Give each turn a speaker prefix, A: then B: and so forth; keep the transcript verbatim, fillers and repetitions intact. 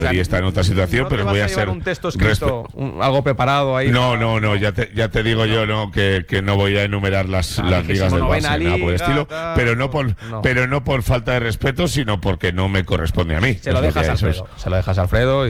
A: Y está en otra situación,
B: ¿No
A: pero
B: te vas
A: voy a,
B: a llevar
A: ser
B: un texto escrito, un- algo preparado ahí?
A: No,
B: para-
A: no, no, ya te, ya te digo yo no que, que no voy a enumerar las,
B: Ah,
A: las ligas del
B: vigésimo novena
A: Barça ni nada por el
B: liga,
A: estilo,
B: tal,
A: pero no por
B: no.
A: pero no por falta de respeto, sino porque no me corresponde a mí.
B: Se lo
A: Es
B: dejas
A: que
B: a
A: eso es-
B: Alfredo. Se lo dejas a Alfredo. Y